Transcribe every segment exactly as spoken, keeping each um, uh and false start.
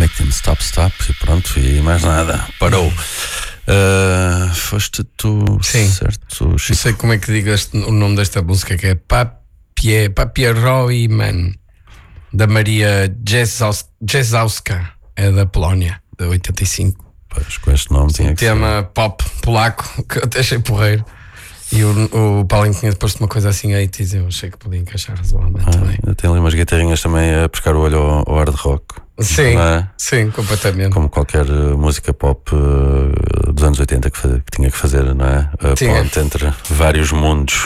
Make them stop, stop e pronto, e mais nada, parou. Uh, foste tu, sim, certo, Chico? Não sei como é que digo este, o nome desta música, que é Papie, Papieroi Man, da Maria Jezauska, é da Polónia, de oitenta e cinco. Pois, com este nome tinha um que tema ser. Pop polaco, que eu até achei porreiro. E o, o Paulinho tinha depois de uma coisa assim oitenta, eu achei que podia encaixar razoavelmente ah, também. Tem ali umas guitarrinhas também a pescar o olho ao, ao hard rock. Sim, é? Sim, completamente. Como qualquer uh, música pop uh, dos anos oitenta que, faz, que tinha que fazer, não é? A ponte entre vários mundos.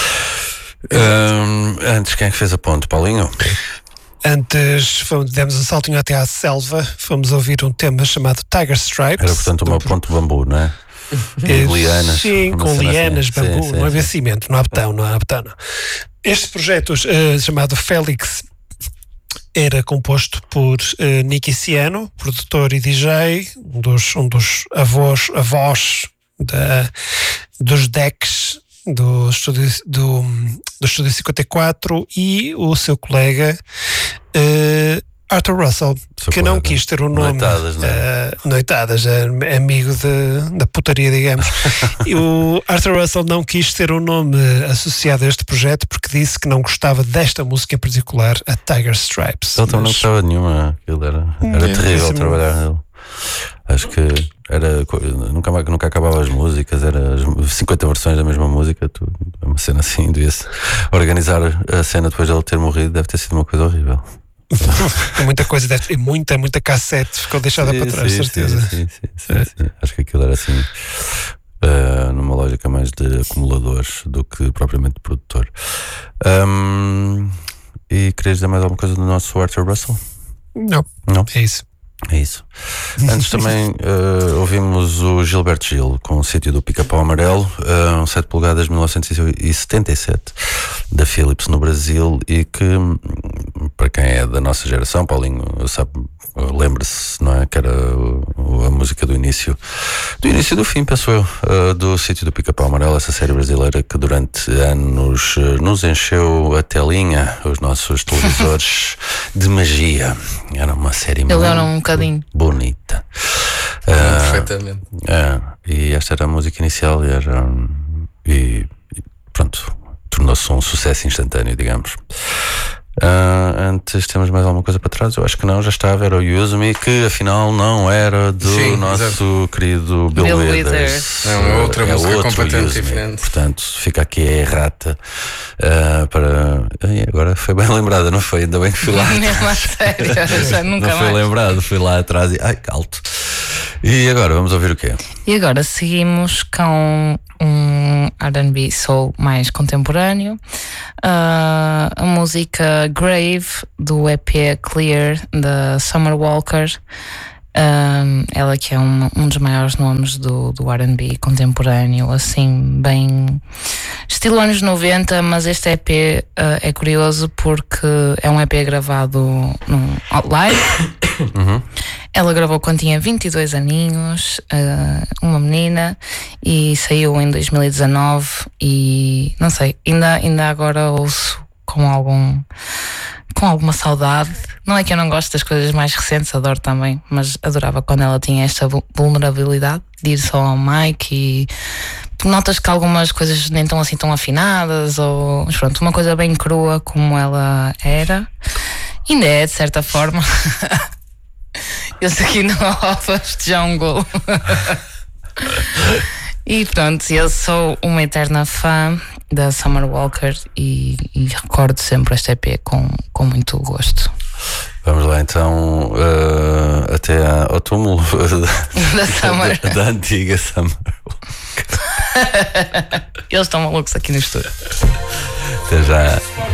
Um, antes, quem é que fez a ponte, Paulinho? Antes fomos, demos um saltinho até à selva, fomos ouvir um tema chamado Tiger Stripes. Era portanto uma do... ponte de bambu, não é? É, lianas, sim, com lianas, assim. bambu, sim, sim, não havia sim. cimento, não há betão, não há betão. Não. Este projeto uh, chamado Félix era composto por uh, Nicky Ciano, produtor e D J, um dos, um dos avós, avós da, dos decks do estúdio, do, do estúdio cinquenta e quatro, e o seu colega uh, Arthur Russell, seu que colega. Não quis ter o nome Noitadas, não é? uh, Noitadas, é amigo de, da putaria, digamos. E o Arthur Russell não quis ter o nome associado a este projeto porque disse que não gostava desta música em particular, a Tiger Stripes. Ele também não gostava de nenhuma, aquilo era, era é, terrível assim, trabalhar nele. Acho que era, nunca, nunca acabava as músicas, era cinquenta versões da mesma música, tu, uma cena assim, devia-se organizar a cena depois de ele ter morrido, deve ter sido uma coisa horrível. Muita coisa, deve, muita, muita cassete ficou deixada sim, para trás, sim, certeza. Sim, sim, sim, sim, sim. Acho que aquilo era assim, uh, numa lógica mais de acumuladores do que propriamente de produtor. Um, e querias dizer mais alguma coisa do nosso Arthur Russell? Não, não? É isso. É isso. Antes também uh, ouvimos o Gilberto Gil com o Sítio do Pica-Pau Amarelo, uh, um sete polegadas de mil novecentos e setenta e sete da Philips no Brasil, e que para quem é da nossa geração, Paulinho sabe, lembra-se, não é? Que era a música do início do início do fim, penso eu, uh, do Sítio do Pica-Pau Amarelo, essa série brasileira que durante anos uh, nos encheu a telinha, os nossos televisores de magia. Era uma série Ele muito era um bocadinho bonita. Uh, Perfeitamente. Uh, e esta era a música inicial e, era, e, e pronto, tornou-se um sucesso instantâneo, digamos. Uh, antes temos mais alguma coisa para trás? Eu acho que não, já estava, era o Use Me, que afinal não era do Sim, nosso exatamente. querido Bill, Bill Withers. É uma outra é música completamente diferente. Portanto, fica aqui a errata uh, para. E agora foi bem lembrada, não foi? Ainda bem que fui lá. Mesmo a sério, já nunca não mais. Foi lembrado, fui lá atrás e. Ai, alto. E agora, vamos ouvir o quê? E agora seguimos com um R and B soul mais contemporâneo. Uh, a música Grave, do E P Clear, da Summer Walker. Um, ela que é um, um dos maiores nomes do, do R and B contemporâneo, assim, bem estilo anos noventa, mas este E P uh, é curioso porque é um E P gravado num live. Uhum. Ela gravou quando tinha vinte e dois aninhos, uh, uma menina, e saiu em dois mil e dezanove, e não sei, ainda, ainda agora ouço com algum com alguma saudade. Não é que eu não gosto das coisas mais recentes, adoro também, mas adorava quando ela tinha esta vulnerabilidade de ir só ao mic, e tu notas que algumas coisas nem estão assim tão afinadas, ou mas pronto, uma coisa bem crua como ela era, ainda é de certa forma. Eu sei que não há First Jungle. E pronto, eu sou uma eterna fã da Summer Walker e, e recordo sempre este E P com, com muito gosto. Vamos lá então uh, até ao túmulo da Summer. Da, da antiga Summer Walker. Eles estão malucos aqui no estúdio. Até já.